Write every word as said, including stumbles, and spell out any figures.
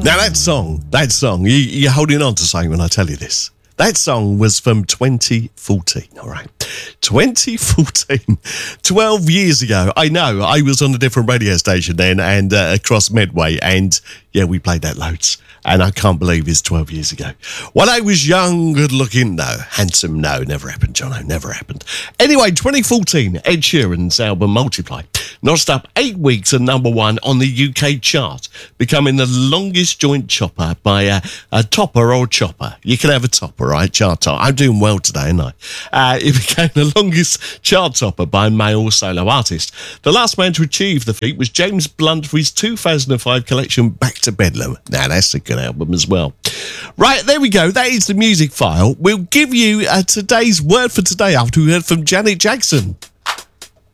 Now that song, that song, you, you're holding on to something when I tell you this. That song was from twenty fourteen, all right? twenty fourteen, twelve years ago. I know, I was on a different radio station then and uh, across Medway, and yeah, we played that loads. And I can't believe it's twelve years ago. When I was young, good looking, no. Handsome, no. Never happened, Jono. Never happened. Anyway, twenty fourteen, Ed Sheeran's album Multiply notched up eight weeks at number one on the U K chart, becoming the longest joint chopper by a, a topper or chopper. You can have a topper, right? Chart topper. I'm doing well today, aren't I? Uh, it became the longest chart topper by a male solo artist. The last man to achieve the feat was James Blunt for his two thousand five collection Back to Bedlam. Now, that's a good album as well. Right, there we go. That is the music file. We'll give you uh, today's word for today after we heard from Janet Jackson.